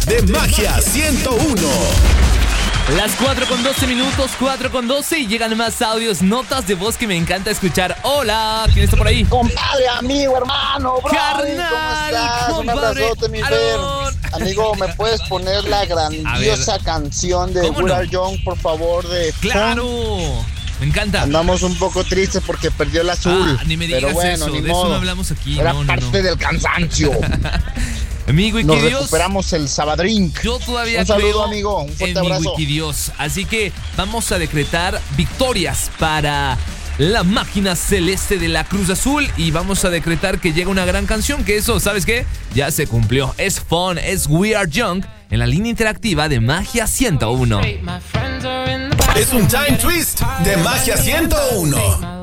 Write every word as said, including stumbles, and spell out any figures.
de Magia ciento uno. Las cuatro con doce minutos, cuatro con doce y llegan más audios, notas de voz que me encanta escuchar. Hola, ¿quién está por ahí? Compadre, amigo, hermano, bro. Carnal, ¿Cómo estás? Un compadre, abrazote, mi Fer. Aaron. Amigo, ¿me puedes poner la grandiosa canción de ¿Cómo We no? Are Young, por favor? De ¡Claro! Me encanta. Andamos un poco tristes porque perdió el azul. Ah, ni me digas pero bueno, eso, ni de modo. eso no hablamos aquí. Era no, no, parte no. del cansancio. Mi Nos Wikidios, recuperamos el Sabadrink. yo todavía Un saludo, creo amigo. Un fuerte en mi abrazo. Wikidios. Así que vamos a decretar victorias para la máquina celeste de la Cruz Azul y vamos a decretar que llega una gran canción, que eso, ¿sabes qué? Ya se cumplió. Es fun, es We Are Young en la línea interactiva de Magia ciento uno. Es un time twist de Magia ciento uno.